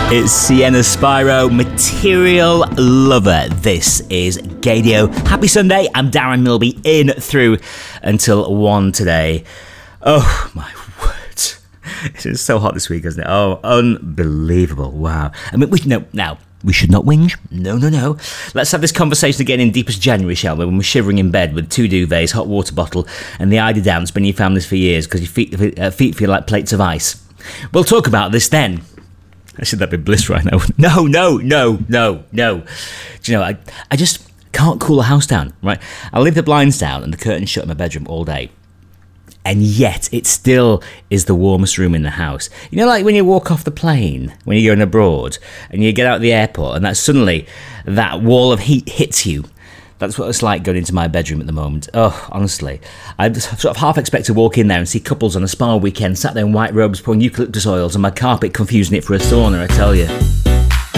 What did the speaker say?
It's Sienna Spyro, Material Lover. This is Gaydio. Happy Sunday. I'm Darren Milby, in through until 1 today. Oh, my word. It is so hot this week, isn't it? Oh, unbelievable. Wow. I mean, we should not whinge. No. Let's have this conversation again in deepest January, shall we? When we're shivering in bed with 2 duvets, hot water bottle, and the eider dance been in your families for years because your feet feel like plates of ice. We'll talk about this then. Actually, that'd be bliss right now. No. Do you know, I just can't cool a house down, right? I leave the blinds down and the curtains shut in my bedroom all day. And yet, it still is the warmest room in the house. You know, like when you walk off the plane, when you're going abroad, and you get out of the airport, and that suddenly, that wall of heat hits you. That's what it's like going into my bedroom at the moment. Oh, honestly. I sort of half expect to walk in there and see couples on a spa weekend sat there in white robes pouring eucalyptus oils and my carpet confusing it for a sauna, I tell you.